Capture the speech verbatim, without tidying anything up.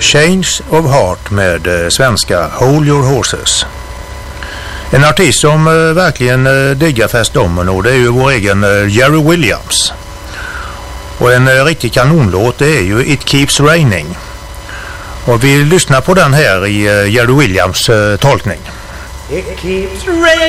Change of Heart med eh, svenska Hold Your Horses. En artist som eh, verkligen eh, diggar Fats Domino, det är ju vår egen eh, Jerry Williams. Och en eh, riktig kanonlåt, det är ju It Keeps Raining. Och vi lyssnar på den här i uh, Jerry Williams uh, tolkning. It keeps raining.